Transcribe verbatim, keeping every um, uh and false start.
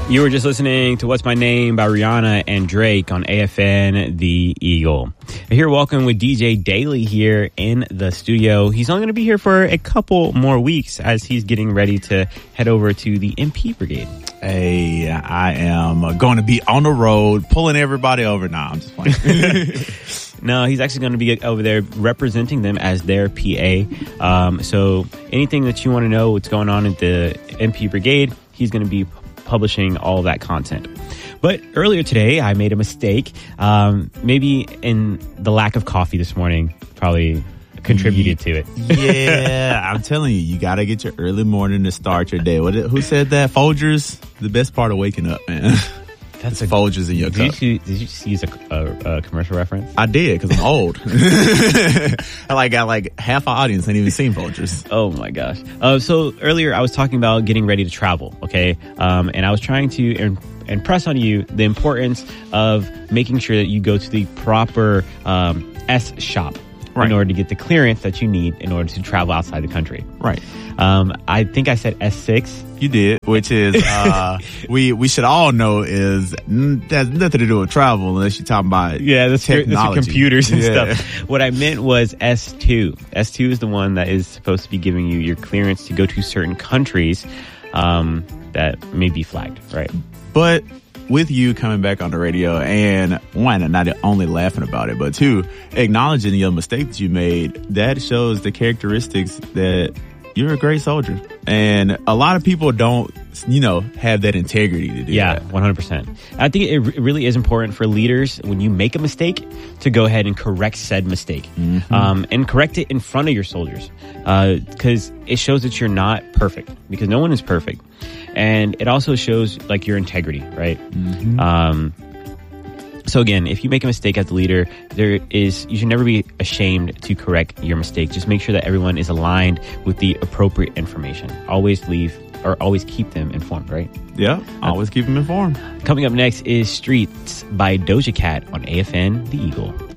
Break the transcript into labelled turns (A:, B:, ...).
A: You were just listening to What's My Name by Rihanna and Drake on A F N The Eagle. Here, welcome with D J Daly here in the studio. He's only going to be here for a couple more weeks as he's getting ready to head over to the M P Brigade.
B: Hey, I am going to be on the road, pulling everybody over. Nah, I'm just playing.
A: No, he's actually going to be over there representing them as their P A. Um, so anything that you want to know what's going on at the M P Brigade, he's going to be publishing all of that content. But earlier today, I made a mistake. Um, maybe in the lack of coffee this morning, probably contributed to it.
B: Yeah, I'm telling you, you got to get your early morning to start your day. What? Who said that? Folgers, the best part of waking up, man. That's a Folgers in your
A: did
B: cup.
A: You, did you just use a, a, a commercial reference?
B: I did, because I'm old. I like got like half our audience ain't even seen Folgers.
A: Oh my gosh. Uh, so earlier I was talking about getting ready to travel, okay? Um, and I was trying to im- impress on you the importance of making sure that you go to the proper um, S shop. Right. In order to get the clearance that you need in order to travel outside the country.
B: Right.
A: Um, I think I said S six.
B: You did, which is, uh, we, we should all know is, mm, has nothing to do with travel unless you're talking about
A: yeah, that's technology. Your, that's your computers and
B: yeah.
A: stuff. What I meant was S two. S two is the one that is supposed to be giving you your clearance to go to certain countries, um, that may be flagged, right?
B: But with you coming back on the radio and one, not only laughing about it, but two, acknowledging your mistake that you made, that shows the characteristics that you're a great soldier. And a lot of people don't, you know, have that integrity to do
A: yeah,
B: that.
A: Yeah, one hundred percent. I think it r- really is important for leaders, when you make a mistake, to go ahead and correct said mistake. Mm-hmm. Um, and correct it in front of your soldiers. Because uh, it shows that you're not perfect. Because no one is perfect. And it also shows like your integrity, right? Mm-hmm. Um, so again, if you make a mistake as a leader, there is, you should never be ashamed to correct your mistake. Just make sure that everyone is aligned with the appropriate information. Always leave or always keep them informed, right?
B: Yeah, always keep them informed.
A: Coming up next is Streets by Doja Cat on A F N The Eagle.